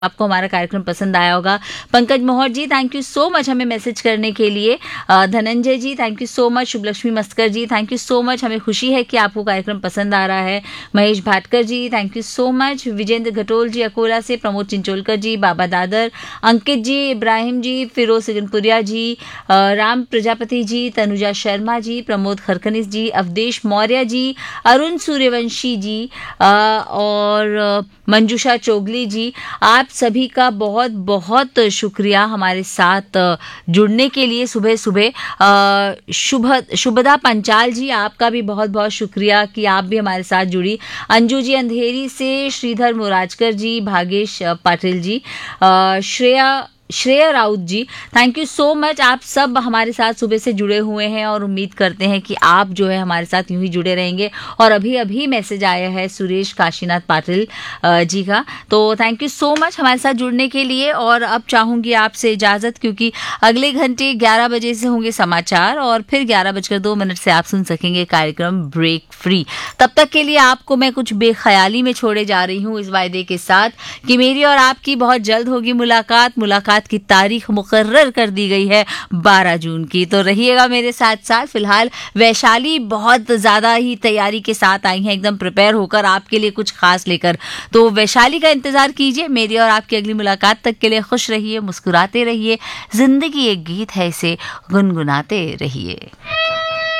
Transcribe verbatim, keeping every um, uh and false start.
आपको हमारा कार्यक्रम पसंद आया होगा। पंकज मोहर जी, थैंक यू सो मच हमें मैसेज करने के लिए। अ, धनंजय जी, thank you so much. Shubhalakshmi Maskar ji, thank you so much, हमें खुशी है कि आपको कार्यक्रम पसंद आ रहा है। महेश भाटकर जी, thank you so much. Vijendra घटोल जी अकोला से, प्रमोद चिंचोलकर जी, बाबा दादर, अंकित जी, इब्राहिम जी, फिरोज सिगनपुरिया जी, अ, राम प्रजापति जी, तनुजा शर्मा जी, प्रमोद खरकनिस जी, अवधेश मौर्य जी, अरुण सूर्यवंशी जी, अ, और अ, मंजूषा चोगली जी, आप सभी का बहुत बहुत शुक्रिया हमारे साथ जुड़ने के लिए सुबह सुबह। शुभ शुभदा पंचाल जी, आपका भी बहुत बहुत शुक्रिया कि आप भी हमारे साथ जुड़ी। अंजू जी अंधेरी से, श्रीधर मुराजकर जी, भागेश पाटिल जी, अ, श्रेया श्रेया राउत जी, थैंक यू सो मच। आप सब हमारे साथ सुबह से जुड़े हुए हैं और उम्मीद करते हैं कि आप जो है हमारे साथ यूं ही जुड़े रहेंगे। और अभी अभी मैसेज आया है सुरेश काशीनाथ पाटिल जी का, तो थैंक यू सो मच हमारे साथ जुड़ने के लिए। और अब चाहूंगी आपसे इजाजत, क्योंकि अगले घंटे ग्यारह बजे से होंगे समाचार और फिर ग्यारह बजकर दो मिनट से आप सुन सकेंगे कार्यक्रम ब्रेक फ्री। तब तक के लिए आपको मैं कुछ बेख्याली में छोड़े जा रही हूँ इस वायदे के साथ कि मेरी और आपकी बहुत जल्द होगी मुलाकात। मुलाकात की तारीख मुकर्रर कर दी गई है बारह जून की, तो रहिएगा मेरे साथ साथ। फिलहाल वैशाली बहुत ज्यादा ही तैयारी के साथ आई है, एकदम प्रिपेयर होकर आपके लिए कुछ खास लेकर, तो वैशाली का इंतजार कीजिए। मेरी और आपकी अगली मुलाकात तक के लिए खुश रहिए, मुस्कुराते रहिए, जिंदगी एक गीत है, इसे गुनगुनाते रहिए।